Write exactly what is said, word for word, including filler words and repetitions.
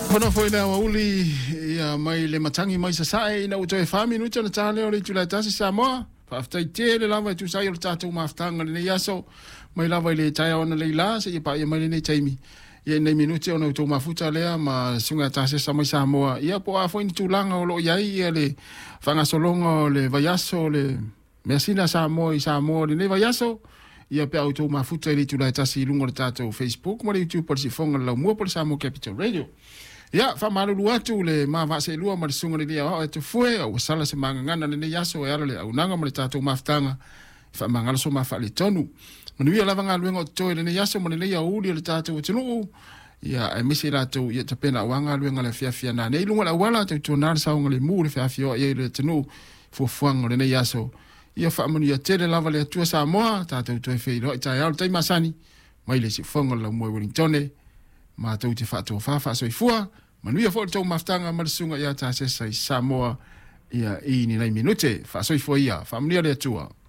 Kono foi na uli ia mai le matangi mai sa sai na uto e fami no tana tale o le tula tasi Samoa. Fa aftai te le lava tu sai o tatu maftanga le yaso mai lava le tai ona le la se pa ia mai le taimi. Ia nei minuti ona uto mafuta lea ma sunga tasi sa mai Samoa. Ia po a foi ni tulanga o lo iai ia le fanga solongo le vayaso le Mersina Samoa i Samoa le vayaso. Ia pe auto mafuta le tula tasi lungo le tatu Facebook mo le YouTube por si fonga la mo por Samoa Capital Radio. Ya, fa malu atu le ma va se lua ma sunga le dia o te foi o sala se manganga le yaso e ala le unanga ma le tatu maftanga fa mangala so ma fa le tonu manu ia lava ngaluenga o toi le yaso ma le ia uli le tatu tunu ya e misi la tu ia te pena wanga luenga le fia fia na nei lunga la wala te tu na sa le mu le fia fia ia le tunu fo fuanga le yaso ia fa manu ia te le lava le tu sa mo tatu tu fe lo ta ia te masani mai le si fuanga la mo Wellington ma tau te whātua whawha so i fua, ma nui a fōi tau maftanga marasunga ia tā sesa i Samoa ia i ni nei minute, wha so i fua ia, wha mnia le atua.